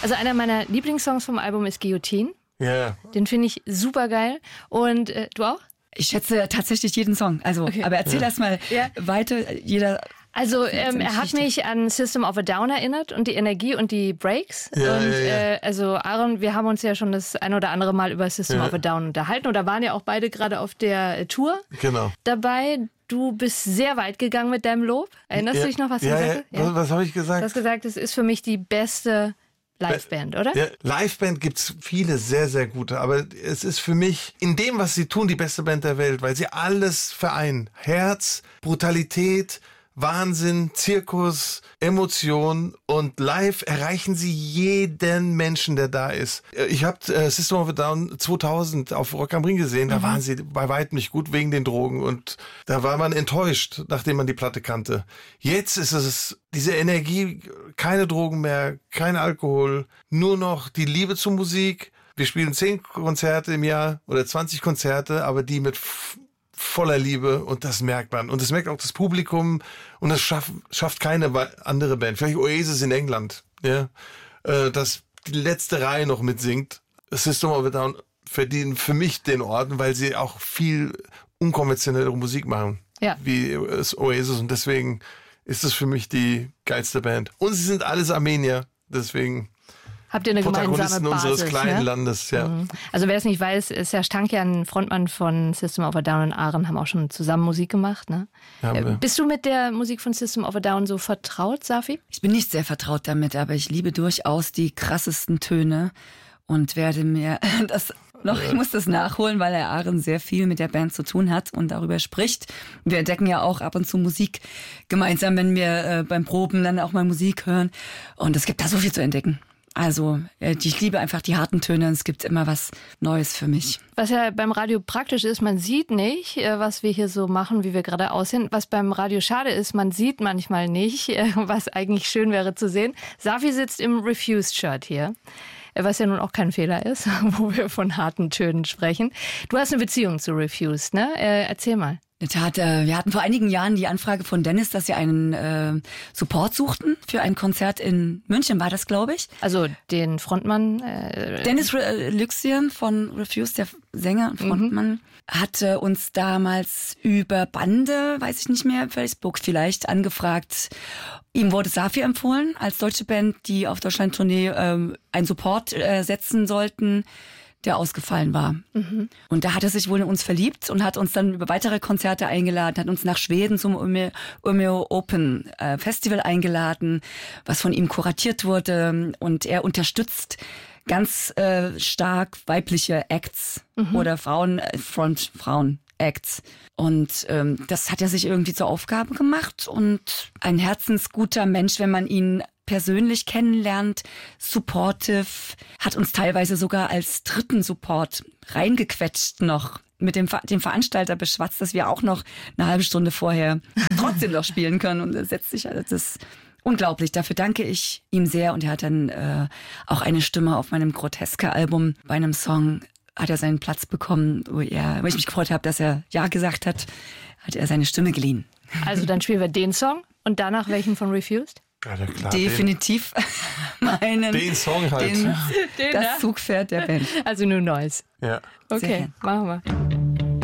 Also einer meiner Lieblingssongs vom Album ist Guillotine. Ja. Den finde ich super geil. Und du auch? Ich schätze tatsächlich jeden Song. Also, okay. Aber erzähl erst mal weiter. Also er hat mich an System of a Down erinnert und die Energie und die Breaks. Also Aaron, wir haben uns ja schon das ein oder andere Mal über System of a Down unterhalten. Und da waren ja auch beide gerade auf der Tour dabei. Du bist sehr weit gegangen mit deinem Lob. Erinnerst du dich noch, was du gesagt hast? Ja. Was habe ich gesagt? Du hast gesagt, es ist für mich die beste Liveband, oder? Ja, Liveband gibt's viele sehr, sehr gute, aber es ist für mich in dem, was sie tun, die beste Band der Welt, weil sie alles vereinen. Herz, Brutalität, Wahnsinn, Zirkus, Emotion und live erreichen sie jeden Menschen, der da ist. Ich habe System of a Down 2000 auf Rock am Ring gesehen, da waren sie bei weitem nicht gut wegen den Drogen und da war man enttäuscht, nachdem man die Platte kannte. Jetzt ist es diese Energie, keine Drogen mehr, kein Alkohol, nur noch die Liebe zur Musik. Wir spielen 10 Konzerte im Jahr oder 20 Konzerte, aber die mit voller Liebe und das merkt man. Und das merkt auch das Publikum und das schafft keine andere Band. Vielleicht Oasis in England, ja, dass die letzte Reihe noch mitsingt. System of a Down verdienen für mich den Ort, weil sie auch viel unkonventionellere Musik machen, wie Oasis und deswegen ist es für mich die geilste Band. Und sie sind alles Armenier, deswegen habt ihr eine gemeinsame Basis, unseres kleinen Landes, ja. Also wer es nicht weiß, Serj Tankian, Frontmann von System of a Down und Aaron, haben auch schon zusammen Musik gemacht, ne? Bist du mit der Musik von System of a Down so vertraut, Safi? Ich bin nicht sehr vertraut damit, aber ich liebe durchaus die krassesten Töne und werde mir ich muss das nachholen, weil der Aaron sehr viel mit der Band zu tun hat und darüber spricht. Wir entdecken ja auch ab und zu Musik gemeinsam, wenn wir beim Proben dann auch mal Musik hören. Und es gibt da so viel zu entdecken. Also ich liebe einfach die harten Töne und es gibt immer was Neues für mich. Was ja beim Radio praktisch ist, man sieht nicht, was wir hier so machen, wie wir gerade aussehen. Was beim Radio schade ist, man sieht manchmal nicht, was eigentlich schön wäre zu sehen. Safi sitzt im Refused-Shirt hier, was ja nun auch kein Fehler ist, wo wir von harten Tönen sprechen. Du hast eine Beziehung zu Refused, ne? Erzähl mal. In der Tat, wir hatten vor einigen Jahren die Anfrage von Dennis, dass sie einen Support suchten für ein Konzert in München, war das, glaube ich. Also den Frontmann? Dennis Lyxian von Refused, der Sänger und Frontmann, hatte uns damals über Bande, weiß ich nicht mehr, Facebook vielleicht, angefragt. Ihm wurde Safi empfohlen als deutsche Band, die auf Deutschland-Tournee einen Support setzen sollten, der ausgefallen war. Und da hat er sich wohl in uns verliebt und hat uns dann über weitere Konzerte eingeladen, hat uns nach Schweden zum Umeå Open Festival eingeladen, was von ihm kuratiert wurde. Und er unterstützt ganz stark weibliche Acts oder Frauen-Acts. Und das hat er sich irgendwie zur Aufgabe gemacht und ein herzensguter Mensch, wenn man ihn persönlich kennenlernt, supportive, hat uns teilweise sogar als dritten Support reingequetscht noch, mit dem Veranstalter beschwatzt, dass wir auch noch eine halbe Stunde vorher trotzdem noch spielen können. Und das setzt sich, das ist unglaublich. Dafür danke ich ihm sehr. Und er hat dann auch eine Stimme auf meinem Groteske-Album. Bei einem Song hat er seinen Platz bekommen, wo ich mich gefreut habe, dass er Ja gesagt hat, hat er seine Stimme geliehen. Also dann spielen wir den Song und danach welchen von Refused? Ja, klar, definitiv den Song halt. Das Zugpferd der Band. Also nur Neues. Ja. Okay, machen wir.